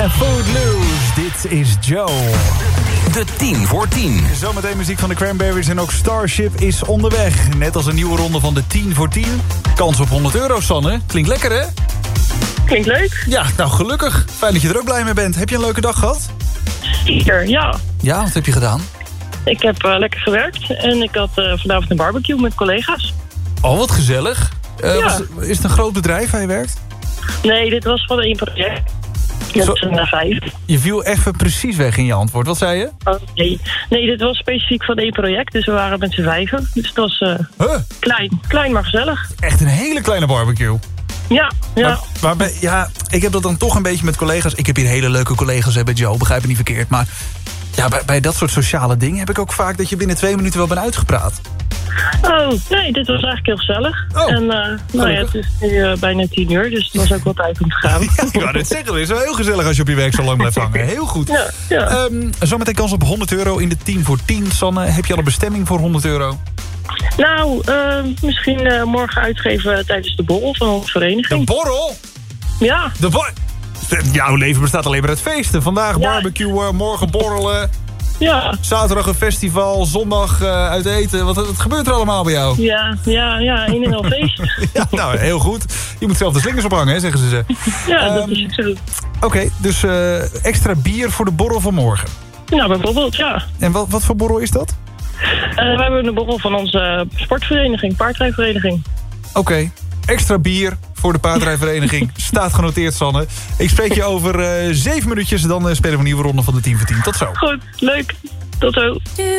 en Footloose. Dit is Joe. De 10 voor 10. Zometeen muziek van de Cranberries en ook Starship is onderweg. Net als een nieuwe ronde van de 10 voor 10. Kans op €100, Sanne. Klinkt lekker, hè? Klinkt leuk. Ja, nou gelukkig. Fijn dat je er ook blij mee bent. Heb je een leuke dag gehad? Zeker, ja. Ja, wat heb je gedaan? Ik heb lekker gewerkt en ik had vanavond een barbecue met collega's. Oh, wat gezellig. Ja. Is het een groot bedrijf waar je werkt? Nee, dit was van één project. Met Zo- z'n 5. Je viel even precies weg in je antwoord. Wat zei je? Oh, nee, dit was specifiek van één project. Dus we waren met z'n 5. Dus het was klein maar gezellig. Echt een hele kleine barbecue. Ja, ja. Ja, ik heb dat dan toch een beetje met collega's. Ik heb hier hele leuke collega's bij Joe, begrijp me niet verkeerd. Maar ja, bij dat soort sociale dingen heb ik ook vaak dat je binnen 2 minuten wel bent uitgepraat. Oh, nee, dit was eigenlijk heel gezellig. Oh, En nou ja, het is nu bijna 10:00, dus het was ook wel tijd om te gaan. Ja, ik wou net zeggen, het is wel heel gezellig als je op je werk zo lang blijft hangen. Heel goed. Ja. Zometeen kans op €100 in de 10 voor 10. Sanne, heb je al een bestemming voor €100? Nou, misschien morgen uitgeven tijdens de borrel van onze De vereniging. borrel? Ja. Jouw leven bestaat alleen maar uit feesten. Vandaag Ja. barbecuen, morgen borrelen. Ja. Zaterdag een festival, zondag uit eten. Wat gebeurt er allemaal bij jou? Ja, een en al feest. Ja, nou, heel goed. Je moet zelf de slingers ophangen, hè, zeggen ze. Ja, dat is zo. Oké, dus extra bier voor de borrel van morgen. Nou, bijvoorbeeld, ja. En wat voor borrel is dat? We hebben een borrel van onze sportvereniging, paardrijvereniging. Oké, extra bier voor de paardrijvereniging. Staat genoteerd, Sanne. Ik spreek je over 7 minuutjes. Dan spelen we een nieuwe ronde van de 10 voor 10. Tot zo. Goed, leuk. Tot zo.